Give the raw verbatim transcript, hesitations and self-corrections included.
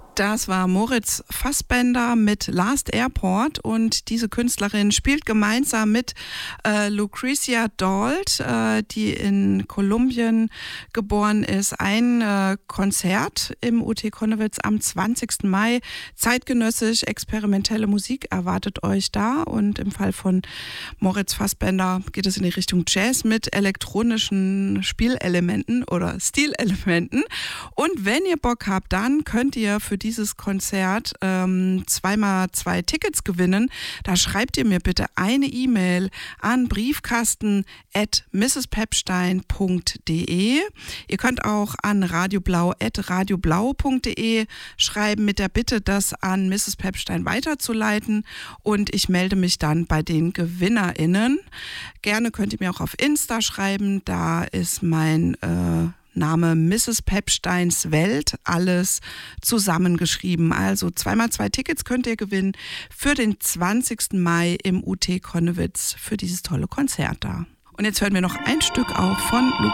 Das war Moritz Fassbender mit Last Airport und diese Künstlerin spielt gemeinsam mit äh, Lucretia Dalt, äh, die in Kolumbien geboren ist, ein äh, Konzert im U T Connewitz am zwanzigsten Mai. Zeitgenössisch experimentelle Musik erwartet euch da und im Fall von Moritz Fassbender geht es in die Richtung Jazz mit elektronischen Spielelementen oder Stilelementen. Und wenn ihr Bock habt, dann könnt ihr für dieses Konzert ähm, zweimal zwei Tickets gewinnen. Da schreibt ihr mir bitte eine E-Mail an briefkasten at misses-pepstein punkt de. Ihr könnt auch an radioblau at radioblau punkt de schreiben mit der Bitte, das an Misses Pepstein weiterzuleiten und ich melde mich dann bei den GewinnerInnen. Gerne könnt ihr mir auch auf Insta schreiben, da ist mein äh, Name Misses Pepsteins Welt, alles zusammengeschrieben. Also zweimal zwei Tickets könnt ihr gewinnen für den zwanzigsten Mai im U T Connewitz für dieses tolle Konzert da. Und jetzt hören wir noch ein Stück auch von Lu